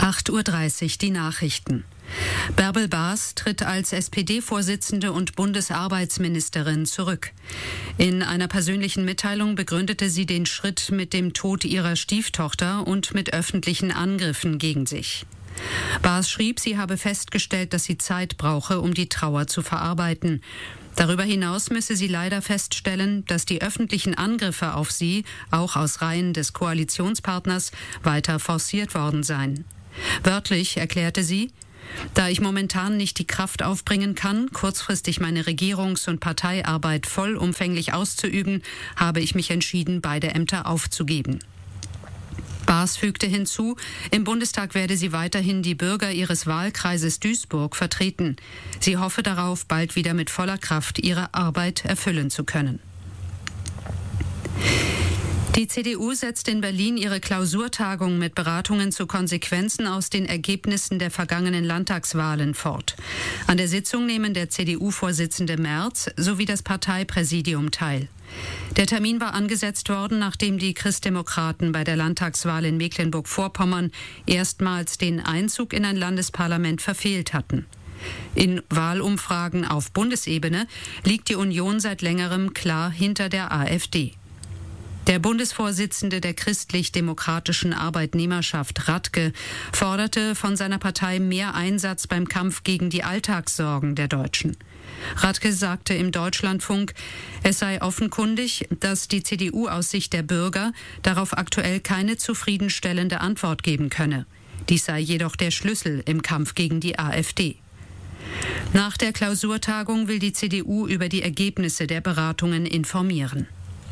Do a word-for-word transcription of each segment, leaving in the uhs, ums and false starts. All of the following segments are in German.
acht Uhr dreißig, die Nachrichten. Bärbel Baas tritt als S P D-Vorsitzende und Bundesarbeitsministerin zurück. In einer persönlichen Mitteilung begründete sie den Schritt mit dem Tod ihrer Stieftochter und mit öffentlichen Angriffen gegen sich. Baas schrieb, sie habe festgestellt, dass sie Zeit brauche, um die Trauer zu verarbeiten. Darüber hinaus müsse sie leider feststellen, dass die öffentlichen Angriffe auf sie, auch aus Reihen des Koalitionspartners, weiter forciert worden seien. Wörtlich erklärte sie: Da ich momentan nicht die Kraft aufbringen kann, kurzfristig meine Regierungs- und Parteiarbeit vollumfänglich auszuüben, habe ich mich entschieden, beide Ämter aufzugeben. Baas fügte hinzu, im Bundestag werde sie weiterhin die Bürger ihres Wahlkreises Duisburg vertreten. Sie hoffe darauf, bald wieder mit voller Kraft ihre Arbeit erfüllen zu können. Die C D U setzt in Berlin ihre Klausurtagung mit Beratungen zu Konsequenzen aus den Ergebnissen der vergangenen Landtagswahlen fort. An der Sitzung nehmen der C D U-Vorsitzende Merz sowie das Parteipräsidium teil. Der Termin war angesetzt worden, nachdem die Christdemokraten bei der Landtagswahl in Mecklenburg-Vorpommern erstmals den Einzug in ein Landesparlament verfehlt hatten. In Wahlumfragen auf Bundesebene liegt die Union seit längerem klar hinter der AfD. Der Bundesvorsitzende der christlich-demokratischen Arbeitnehmerschaft Radke forderte von seiner Partei mehr Einsatz beim Kampf gegen die Alltagssorgen der Deutschen. Radke sagte im Deutschlandfunk, es sei offenkundig, dass die C D U aus Sicht der Bürger darauf aktuell keine zufriedenstellende Antwort geben könne. Dies sei jedoch der Schlüssel im Kampf gegen die AfD. Nach der Klausurtagung will die C D U über die Ergebnisse der Beratungen informieren.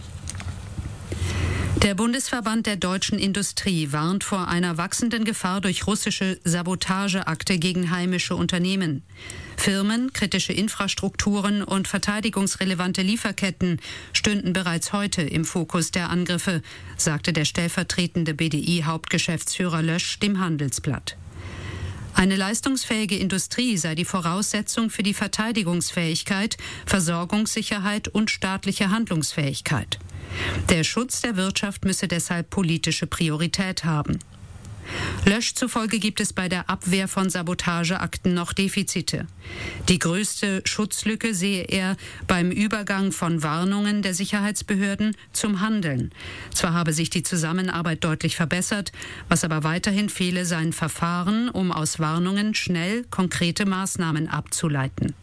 Der Bundesverband der deutschen Industrie warnt vor einer wachsenden Gefahr durch russische Sabotageakte gegen heimische Unternehmen. Firmen, kritische Infrastrukturen und verteidigungsrelevante Lieferketten stünden bereits heute im Fokus der Angriffe, sagte der stellvertretende B D I-Hauptgeschäftsführer Lösch dem Handelsblatt. Eine leistungsfähige Industrie sei die Voraussetzung für die Verteidigungsfähigkeit, Versorgungssicherheit und staatliche Handlungsfähigkeit. Der Schutz der Wirtschaft müsse deshalb politische Priorität haben. Lösch zufolge gibt es bei der Abwehr von Sabotageakten noch Defizite. Die größte Schutzlücke sehe er beim Übergang von Warnungen der Sicherheitsbehörden zum Handeln. Zwar habe sich die Zusammenarbeit deutlich verbessert, was aber weiterhin fehle, seien Verfahren, um aus Warnungen schnell konkrete Maßnahmen abzuleiten.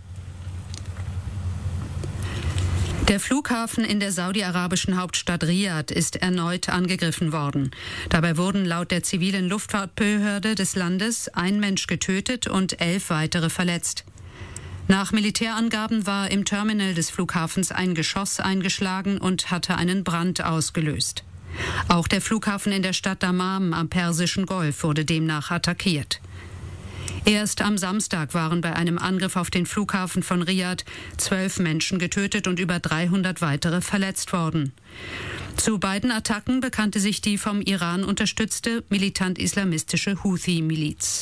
Der Flughafen in der saudi-arabischen Hauptstadt Riad ist erneut angegriffen worden. Dabei wurden laut der zivilen Luftfahrtbehörde des Landes ein Mensch getötet und elf weitere verletzt. Nach Militärangaben war im Terminal des Flughafens ein Geschoss eingeschlagen und hatte einen Brand ausgelöst. Auch der Flughafen in der Stadt Dammam am Persischen Golf wurde demnach attackiert. Erst am Samstag waren bei einem Angriff auf den Flughafen von Riad zwölf Menschen getötet und über dreihundert weitere verletzt worden. Zu beiden Attacken bekannte sich die vom Iran unterstützte militant-islamistische Houthi-Miliz.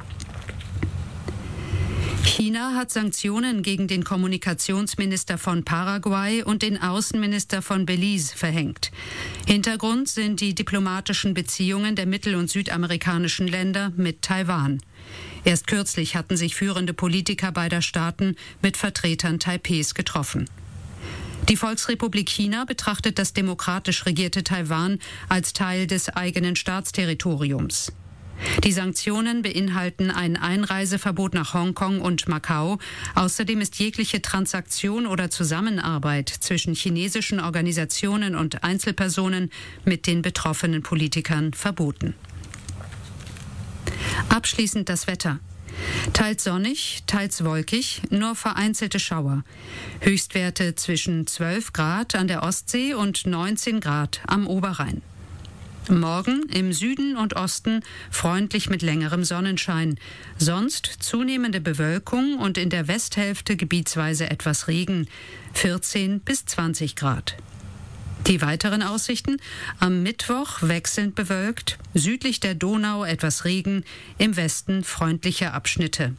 China hat Sanktionen gegen den Kommunikationsminister von Paraguay und den Außenminister von Belize verhängt. Hintergrund sind die diplomatischen Beziehungen der mittel- und südamerikanischen Länder mit Taiwan. Erst kürzlich hatten sich führende Politiker beider Staaten mit Vertretern Taipehs getroffen. Die Volksrepublik China betrachtet das demokratisch regierte Taiwan als Teil des eigenen Staatsterritoriums. Die Sanktionen beinhalten ein Einreiseverbot nach Hongkong und Macau. Außerdem ist jegliche Transaktion oder Zusammenarbeit zwischen chinesischen Organisationen und Einzelpersonen mit den betroffenen Politikern verboten. Abschließend das Wetter. Teils sonnig, teils wolkig, nur vereinzelte Schauer. Höchstwerte zwischen zwölf Grad an der Ostsee und neunzehn Grad am Oberrhein. Morgen im Süden und Osten freundlich mit längerem Sonnenschein. Sonst zunehmende Bewölkung und in der Westhälfte gebietsweise etwas Regen. vierzehn bis zwanzig Grad. Die weiteren Aussichten: am Mittwoch wechselnd bewölkt, südlich der Donau etwas Regen, im Westen freundliche Abschnitte.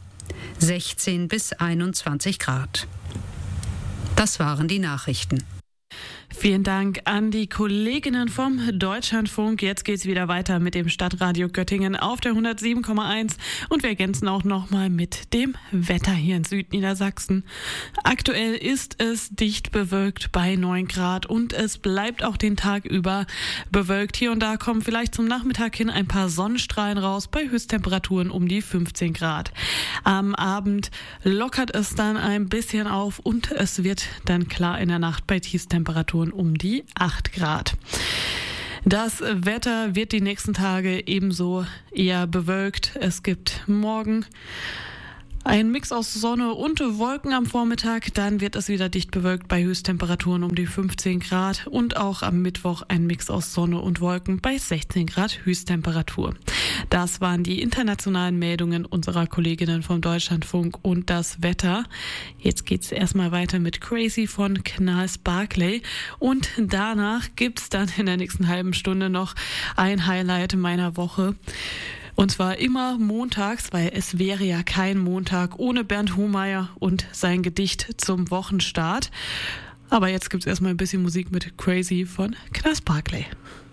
sechzehn bis einundzwanzig Grad. Das waren die Nachrichten. Vielen Dank an die Kolleginnen vom Deutschlandfunk. Jetzt geht's wieder weiter mit dem Stadtradio Göttingen auf der hundertsieben Komma eins und wir ergänzen auch nochmal mit dem Wetter hier in Südniedersachsen. Aktuell ist es dicht bewölkt bei neun Grad und es bleibt auch den Tag über bewölkt. Hier und da kommen vielleicht zum Nachmittag hin ein paar Sonnenstrahlen raus bei Höchsttemperaturen um die fünfzehn Grad. Am Abend lockert es dann ein bisschen auf und es wird dann klar in der Nacht bei Tiefstemperaturen um die acht Grad. Das Wetter wird die nächsten Tage ebenso eher bewölkt. Es gibt morgen ein Mix aus Sonne und Wolken am Vormittag, dann wird es wieder dicht bewölkt bei Höchsttemperaturen um die fünfzehn Grad und auch am Mittwoch ein Mix aus Sonne und Wolken bei sechzehn Grad Höchsttemperatur. Das waren die internationalen Meldungen unserer Kolleginnen vom Deutschlandfunk und das Wetter. Jetzt geht's erstmal weiter mit Crazy von Gnarls Barkley und danach gibt's dann in der nächsten halben Stunde noch ein Highlight meiner Woche. Und zwar immer montags, weil es wäre ja kein Montag ohne Bernd Hohmeier und sein Gedicht zum Wochenstart. Aber jetzt gibt's erstmal ein bisschen Musik mit Crazy von Gnarls Barkley.